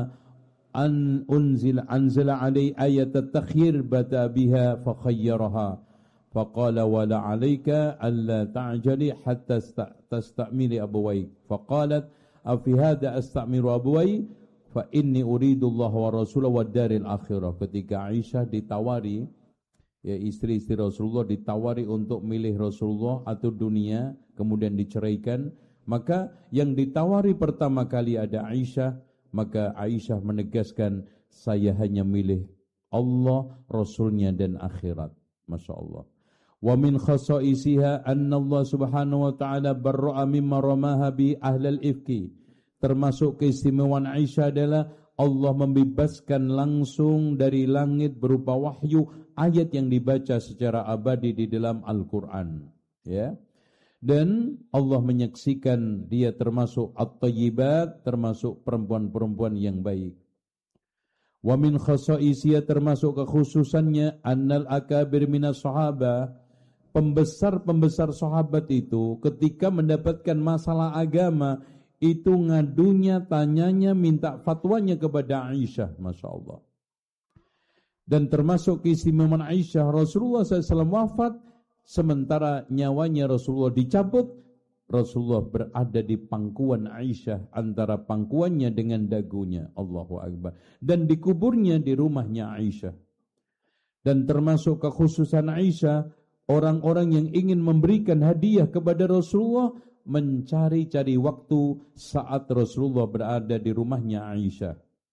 A: an unzil anzala alai ayat at-takhyir bata biha fa khayyaraha faqala wala alayka alla ta'jali hatta tastamili abwaik, faqalat afi hadha astamiru abwai fa inni uridu Allah wa rasulahu wad daril akhirah. Ketika Aisyah ditawari, ya istri-istri Rasulullah ditawari untuk milih Rasulullah atau dunia, kemudian diceraikan, maka yang ditawari pertama kali ada Aisyah. Maka Aisyah menegaskan, saya hanya milih Allah, Rasulnya dan akhirat. Masya Allah. Wa min khasaisiha anna Allah subhanahu wa ta'ala barra'a mimma ramaha bi ahlal ifki. Termasuk keistimewaan Aisyah adalah Allah membebaskan langsung dari langit berupa wahyu ayat yang dibaca secara abadi di dalam Al-Quran. Ya. Dan Allah menyaksikan dia termasuk at-tayyibat, termasuk perempuan-perempuan yang baik. Wa min khasaisiha, termasuk kekhususannya, annal akabir minas sahabah, pembesar-pembesar sahabat itu ketika mendapatkan masalah agama itu ngadunya, tanyanya, minta fatwanya kepada Aisyah. Masya Allah. Dan termasuk keistimewaan Aisyah, Rasulullah shallallahu alaihi wasallam wafat, sementara nyawanya Rasulullah dicabut, Rasulullah berada di pangkuan Aisyah, antara pangkuannya dengan dagunya. Allahu Akbar. Dan dikuburnya di rumahnya Aisyah. Dan termasuk kekhususan Aisyah, orang-orang yang ingin memberikan hadiah kepada Rasulullah mencari-cari waktu saat Rasulullah berada di rumahnya Aisyah.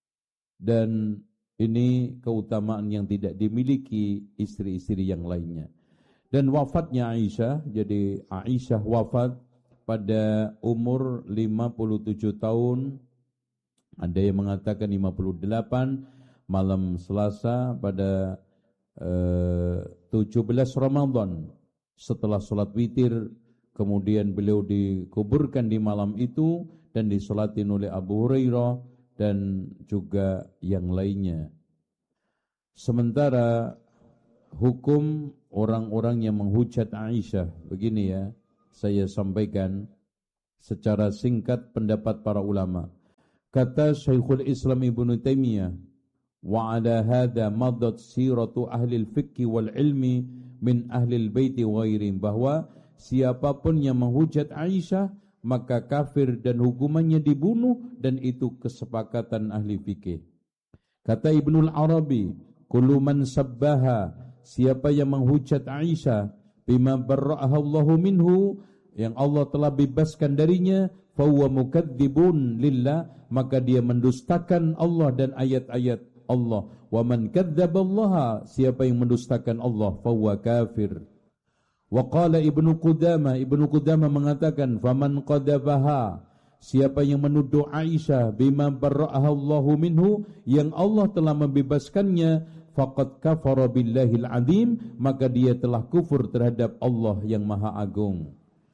A: Dan ini keutamaan yang tidak dimiliki istri-istri yang lainnya. Dan wafatnya Aisyah, jadi Aisyah wafat pada umur lima puluh tujuh tahun, ada yang mengatakan lima puluh delapan, malam Selasa pada eh, tujuh belas Ramadan setelah sholat witir. Kemudian beliau dikuburkan di malam itu dan disolatin oleh Abu Hurairah dan juga yang lainnya. Sementara hukum orang-orang yang menghujat Aisyah. Begini ya, saya sampaikan secara singkat pendapat para ulama. Kata Syekhul Islam Ibnu Taimiyah, wa ala hadha madat siratu ahli al-fiqh wal ilmi min ahli al-bait wa ghairihim, bahwa siapapun yang menghujat Aisyah maka kafir dan hukumannya dibunuh, dan itu kesepakatan ahli fikih. Kata Ibnul Arabi, kullu man sabbaha, siapa yang menghujat Aisyah bima barra'aha Allahu minhu, yang Allah telah bebaskan darinya, fahuwa mukadzibun lillah, maka dia mendustakan Allah dan ayat-ayat Allah. Wa man kadzdzaballaha, siapa yang mendustakan Allah, fahuwa kafir. Wa qala Ibnu Qudamah, Ibnu Qudamah mengatakan, faman qadzabaha, siapa yang menuduh Aisyah bima barra'aha Allahu minhu, yang Allah telah membebaskannya, faqad kafara billahil azim, maka dia telah kufur terhadap Allah yang Maha Agung.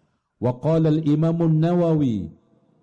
A: Wa qala al-Imam an-Nawawi,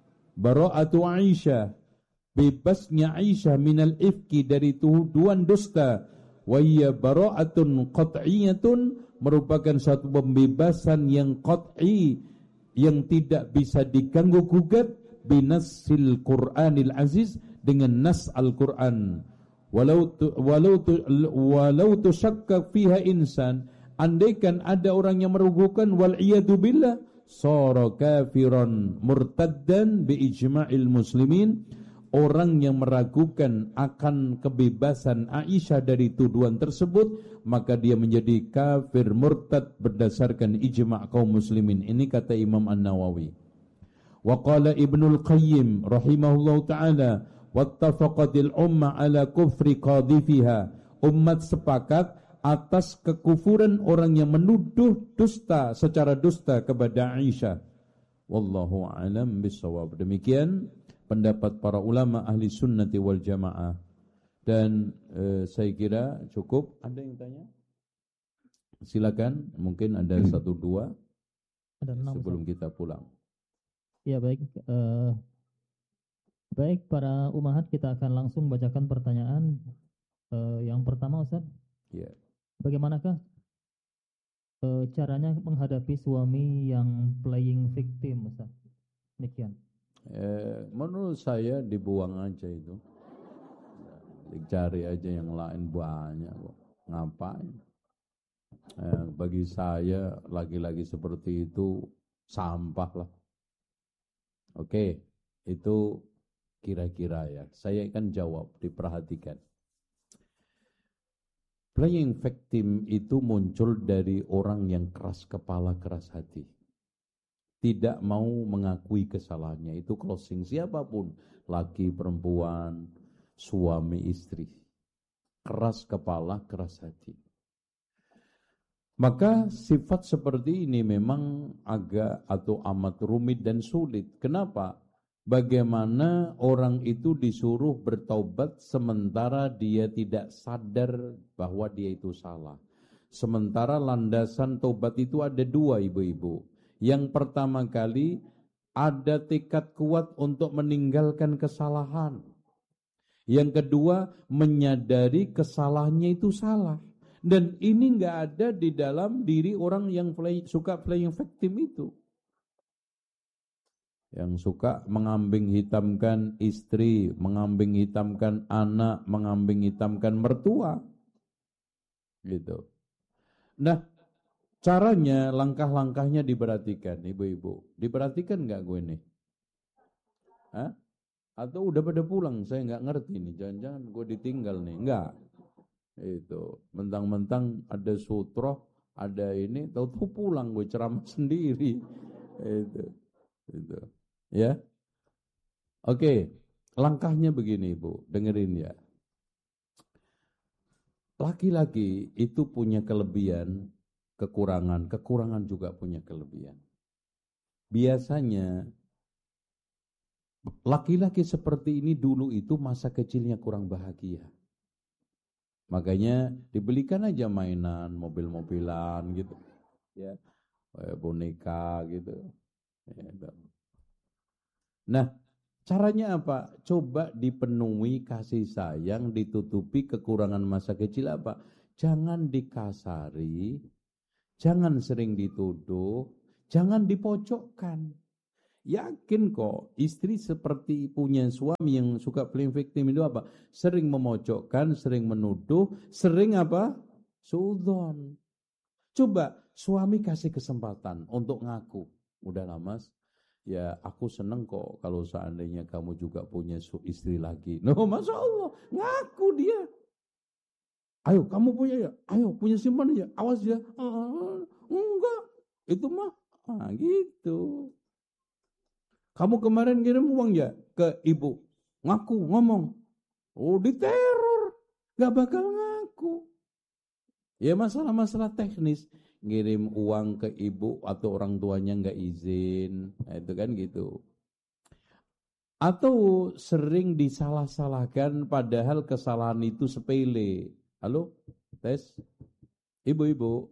A: bara'atu Aisyah, bebasnya Aisyah minal ifki, dari tuduhan dusta, wa hiya bara'atun qat'iyatun, merupakan suatu pembebasan yang qat'i, yang tidak bisa diganggu gugat, binassil Qur'anil Aziz, dengan nas Al-Qur'an. Walau tu, walau tu, walau tusyakka fiha insan, andaikan ada orang yang meragukan, wal iyadu billah, sara kafiran murtaddan bi ijma'il muslimin, orang yang meragukan akan kebebasan Aisyah dari tuduhan tersebut, maka dia menjadi kafir murtad berdasarkan ijma' kaum muslimin. Ini kata Imam An-Nawawi. Wa qala Ibnul Qayyim rahimahullahu taala, wattafaqatil umma ala kufri qadhifiha, umat sepakat atas kekufuran orang yang menuduh dusta secara dusta kepada Aisyah. Wallahu a'lam bishawab. Demikian pendapat para ulama ahli sunnati wal jamaah. Dan eh, saya kira cukup. Ada yang tanya? Silakan, mungkin ada hmm. satu dua ada enam, sebelum Ustaz. Kita pulang.
B: Ya baik, uh, baik para umahat, kita akan langsung bacakan pertanyaan. Uh, yang pertama, Ustaz.
A: Ya.
B: Bagaimanakah uh, caranya menghadapi suami yang playing victim, Ustaz? Demikian.
A: Eh, menurut saya dibuang aja itu. Dicari aja yang lain banyak kok. Ngapain? Eh, bagi saya lagi-lagi seperti itu sampah lah. Oke, itu kira-kira ya. Saya kan jawab, diperhatikan. Playing victim itu muncul dari orang yang keras kepala, keras hati. Tidak mau mengakui kesalahannya. Itu closing siapapun, laki, perempuan, suami, istri. Keras kepala, keras hati. Maka sifat seperti ini memang agak atau amat rumit dan sulit. Kenapa? Bagaimana orang itu disuruh bertaubat sementara dia tidak sadar bahwa dia itu salah. Sementara landasan taubat itu ada dua, ibu-ibu. Yang pertama kali, ada tekad kuat untuk meninggalkan kesalahan. Yang kedua, menyadari kesalahannya itu salah. Dan ini enggak ada di dalam diri orang yang play, suka playing victim itu. Yang suka mengambing hitamkan istri, mengambing hitamkan anak, mengambing hitamkan mertua. Gitu. Nah, caranya, langkah-langkahnya diperhatikan, ibu-ibu. Diperhatikan enggak gue nih? Hah? Atau udah pada pulang? Saya enggak ngerti nih. Jangan-jangan gue ditinggal nih. Enggak. Itu mentang-mentang ada sutroh, ada ini, tahu-tahu pulang gue ceramah sendiri. Itu, itu, ya. Oke, langkahnya begini, Bu, dengerin ya. Laki-laki itu punya kelebihan, kekurangan, kekurangan juga punya kelebihan. Biasanya laki-laki seperti ini dulu itu masa kecilnya kurang bahagia. Makanya dibelikan aja mainan, mobil-mobilan gitu, ya, boneka gitu. Nah, caranya apa? Coba dipenuhi kasih sayang, ditutupi kekurangan masa kecil apa? jangan dikasari, jangan sering dituduh, jangan dipojokkan. Yakin kok istri seperti punya suami yang suka playing victim itu apa? Sering memojokkan, sering menuduh, sering apa? Suudzon. Coba suami kasih kesempatan untuk ngaku. Udahlah mas, ya aku seneng kok kalau seandainya kamu juga punya istri lagi. No, Masya Allah, ngaku dia. Ayo kamu punya ya, ayo punya simpanan ya, awas ya. Uh, enggak, itu mah, ah, gitu. Kamu kemarin kirim uang ya ke ibu, ngaku ngomong, oh diteror, gak bakal ngaku. Ya masalah-masalah teknis, ngirim uang ke ibu atau orang tuanya nggak izin, nah, itu kan gitu. Atau sering disalah-salahkan padahal kesalahan itu sepele. Halo, tes, ibu-ibu.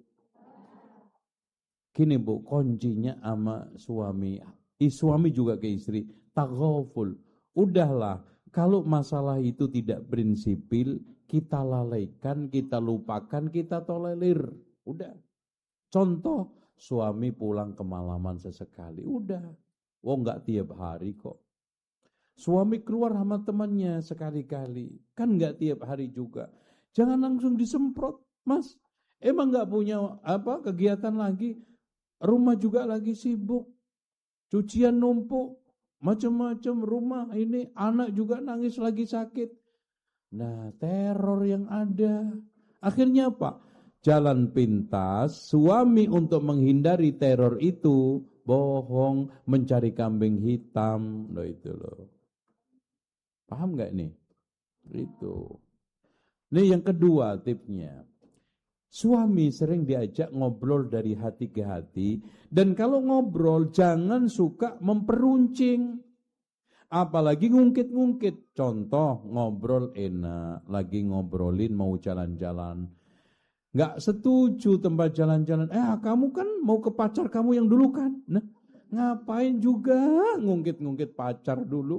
A: Gini bu, kuncinya sama suami, I, suami juga ke istri, taghaful. Udahlah, kalau masalah itu tidak prinsipil, kita lalaikan, kita lupakan, kita tolerir. Udah. Contoh, suami pulang kemalaman sesekali. Udah. Oh enggak tiap hari kok. Suami keluar sama temannya sekali-kali. Kan enggak tiap hari juga. Jangan langsung disemprot, mas. Emang enggak punya apa kegiatan lagi? Rumah juga lagi sibuk. Cucian numpuk. Macam-macam rumah ini. Anak juga nangis lagi sakit. Nah, teror yang ada. Akhirnya apa? Jalan pintas, suami untuk menghindari teror itu, bohong, mencari kambing hitam. Loh itu loh. Paham gak nih? Itu. Ini yang kedua tipsnya. Suami sering diajak ngobrol dari hati ke hati. Dan kalau ngobrol, jangan suka memperuncing. Apalagi ngungkit-ngungkit. Contoh, ngobrol enak. Lagi ngobrolin mau jalan-jalan. Nggak setuju tempat jalan-jalan. Eh, kamu kan mau ke pacar kamu yang dulu kan? Nah, ngapain juga ngungkit-ngungkit pacar dulu?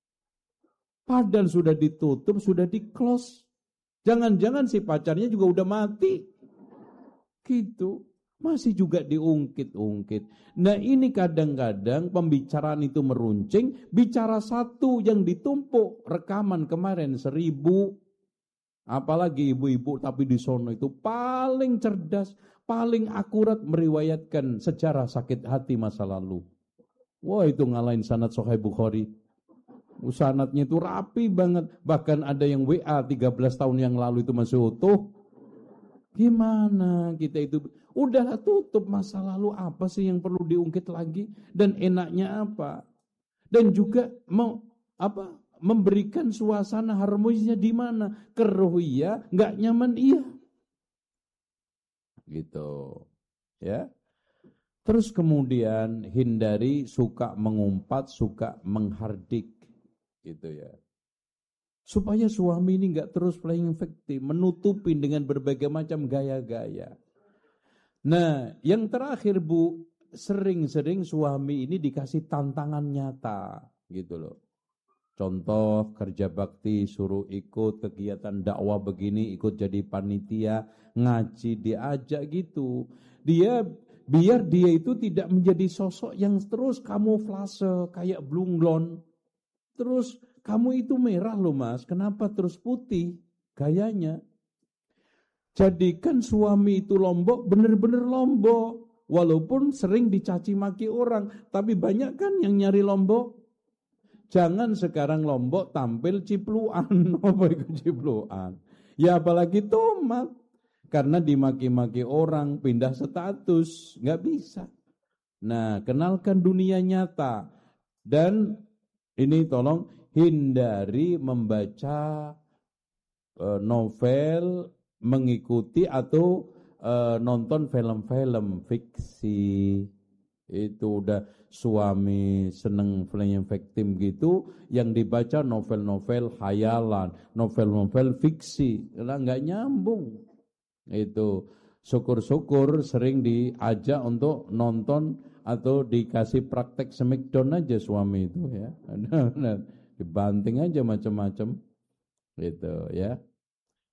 A: Padahal sudah ditutup, sudah di-close. Jangan-jangan si pacarnya juga udah mati. Gitu. Masih juga diungkit-ungkit. Nah ini kadang-kadang pembicaraan itu meruncing. Bicara satu yang ditumpuk. Rekaman kemarin seribu. Apalagi ibu-ibu tapi di sono itu paling cerdas, paling akurat meriwayatkan sejarah sakit hati masa lalu. Wah itu ngalahin sanad Sahih Bukhari. Sanadnya itu rapi banget. Bahkan ada yang W A tiga belas tahun yang lalu itu masih utuh. Gimana kita itu? Udahlah tutup masa lalu, apa sih yang perlu diungkit lagi? Dan enaknya apa? Dan juga mau apa? Memberikan suasana harmonisnya di mana? Keruh iya, nggak nyaman iya. Gitu. Ya. Terus kemudian hindari suka mengumpat, suka menghardik. Gitu ya. Supaya suami ini nggak terus playing victim, menutupin dengan berbagai macam gaya-gaya. Nah, yang terakhir Bu, sering-sering suami ini dikasih tantangan nyata, gitu loh. Contoh kerja bakti, suruh ikut kegiatan dakwah begini, ikut jadi panitia, ngaji, diajak gitu. Dia biar dia itu tidak menjadi sosok yang terus kamuflase kayak blunglon. Terus kamu itu merah loh mas, kenapa terus putih gayanya? Jadikan suami itu lombok, bener-bener lombok. Walaupun sering dicaci maki orang, tapi banyak kan yang nyari lombok. Jangan sekarang lombok tampil cipluan. Apa itu cipluan? Ya apalagi tomat. Karena dimaki-maki orang, pindah status. Nggak bisa. Nah, kenalkan dunia nyata. Dan ini tolong hindari membaca uh, novel, mengikuti atau uh, nonton film-film fiksi. Itu udah suami seneng playing victim gitu, yang dibaca novel-novel khayalan, novel-novel fiksi, lah nggak nyambung. Itu syukur-syukur sering diajak untuk nonton atau dikasih praktek smackdown aja suami itu ya, dibanting aja macam-macam, gitu ya.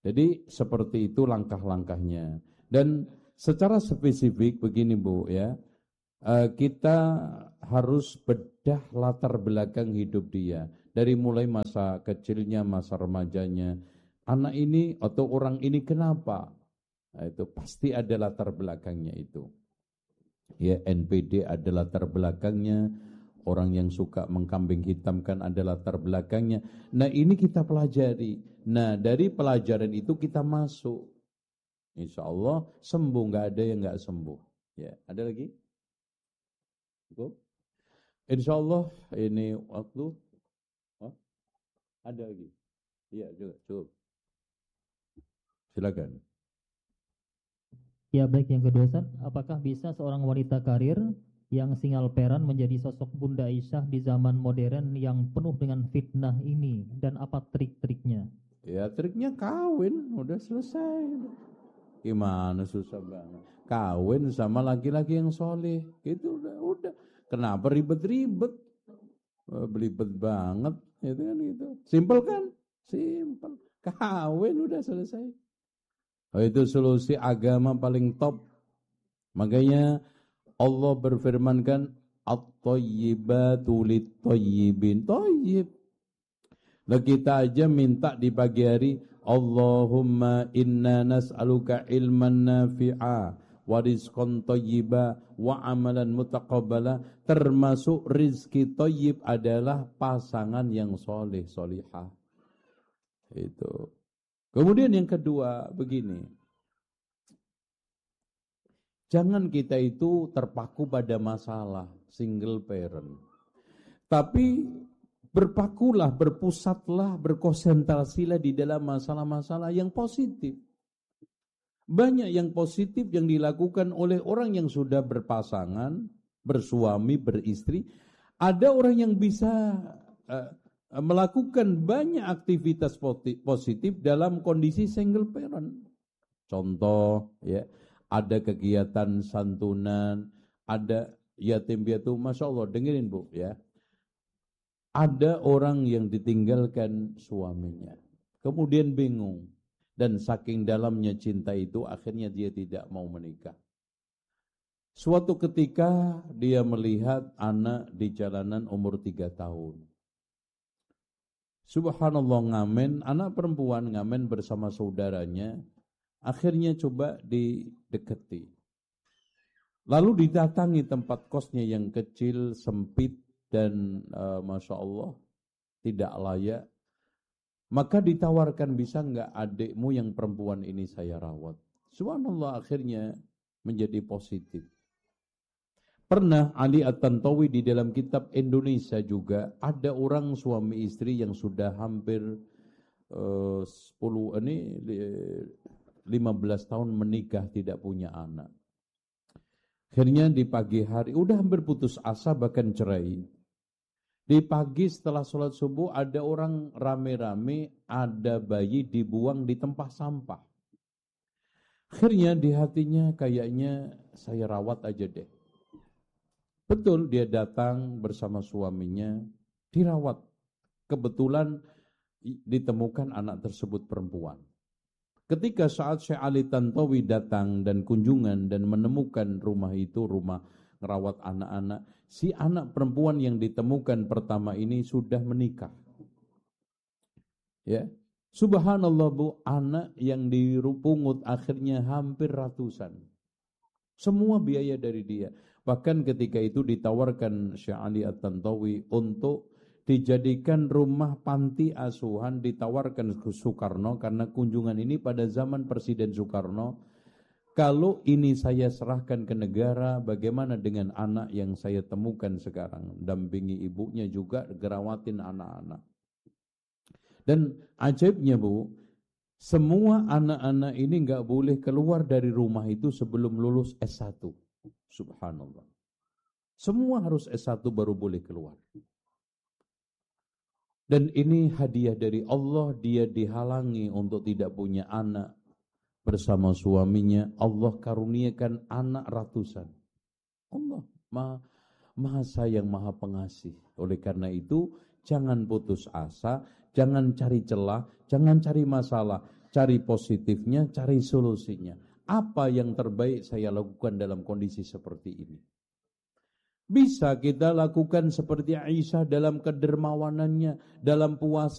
A: Jadi seperti itu langkah-langkahnya. Dan secara spesifik begini Bu ya, kita harus bedah latar belakang hidup dia. Dari mulai masa kecilnya, masa remajanya. Anak ini atau orang ini kenapa? Nah, itu pasti ada latar belakangnya itu. Ya, N P D ada latar belakangnya. Orang yang suka mengkambing hitamkan ada latar belakangnya. Nah ini kita pelajari. Nah dari pelajaran itu kita masuk. Insya Allah sembuh, nggak ada yang nggak sembuh. Ya, ada lagi? Cukup? Insya Allah ini waktu. Oh, ada lagi? Iya juga cukup. Silakan.
B: Ya baik, yang kedua Ustaz, apakah bisa seorang wanita karir yang single parent menjadi sosok Bunda Aisyah di zaman modern yang penuh dengan fitnah ini, dan apa trik-triknya?
A: Ya triknya kawin, udah selesai. Gimana susah banget. Kawin sama laki-laki yang soleh, gitu udah, udah. Kenapa ribet-ribet? Belibet banget, itu kan gitu. Simpel kan? Simpel. Kawin udah selesai. Oh, itu solusi agama paling top. Makanya Allah berfirmankan at-thayyibatu lit-thayyibin. Thayyib. Lah kita aja minta di pagi hari, Allahumma inna nas'aluka ilman nafi'a wa rizqan thayyiba wa amalan mutaqabbala. Termasuk rizki thayyib adalah pasangan yang soleh solihah. Itu. Kemudian yang kedua begini. Jangan kita itu terpaku pada masalah single parent. Tapi berpakulah, berpusatlah, berkonsentrasilah di dalam masalah-masalah yang positif. Banyak yang positif yang dilakukan oleh orang yang sudah berpasangan, bersuami, beristri. Ada orang yang bisa uh, melakukan banyak aktivitas positif dalam kondisi single parent. Contoh, ya. Ada kegiatan santunan, ada yatim piatu, Masya Allah, dengerin Bu ya. Ada orang yang ditinggalkan suaminya, kemudian bingung, dan saking dalamnya cinta itu akhirnya dia tidak mau menikah. Suatu ketika dia melihat anak di jalanan umur tiga tahun. Subhanallah, ngamen, anak perempuan ngamen bersama saudaranya. Akhirnya coba didekati. Lalu didatangi tempat kosnya yang kecil, sempit, dan uh, Masya Allah tidak layak. Maka ditawarkan, bisa enggak adikmu yang perempuan ini saya rawat. Subhanallah, akhirnya menjadi positif. Pernah Ali At-Tantawi di dalam kitab Indonesia juga, ada orang suami istri yang sudah hampir uh, sepuluh ini lima belas tahun menikah tidak punya anak. Akhirnya di pagi hari, udah hampir putus asa bahkan cerai. Di pagi setelah sholat subuh ada orang rame-rame, ada bayi dibuang di tempat sampah. Akhirnya di hatinya kayaknya saya rawat aja deh. Betul, dia datang bersama suaminya, dirawat. Kebetulan ditemukan anak tersebut perempuan. Ketika saat Syekh Ali Tantawi datang dan kunjungan dan menemukan rumah itu, rumah ngerawat anak-anak, si anak perempuan yang ditemukan pertama ini sudah menikah. Ya, subhanallah Bu, anak yang dipungut akhirnya hampir ratusan. Semua biaya dari dia. Bahkan ketika itu ditawarkan Syekh Ali At-Tantawi untuk dijadikan rumah panti asuhan, ditawarkan ke Soekarno karena kunjungan ini pada zaman Presiden Soekarno. Kalau ini saya serahkan ke negara, bagaimana dengan anak yang saya temukan sekarang? Dampingi ibunya juga, gerawatin anak-anak. Dan ajaibnya Bu, semua anak-anak ini enggak boleh keluar dari rumah itu sebelum lulus S satu. Subhanallah. Semua harus S satu baru boleh keluar. Dan ini hadiah dari Allah, dia dihalangi untuk tidak punya anak bersama suaminya. Allah karuniakan anak ratusan. Allah maha, maha sayang, maha pengasih. Oleh karena itu, jangan putus asa, jangan cari celah, jangan cari masalah. cari positifnya, cari solusinya. Apa yang terbaik saya lakukan dalam kondisi seperti ini? Bisa kita lakukan seperti Aisyah dalam kedermawanannya, dalam puasa.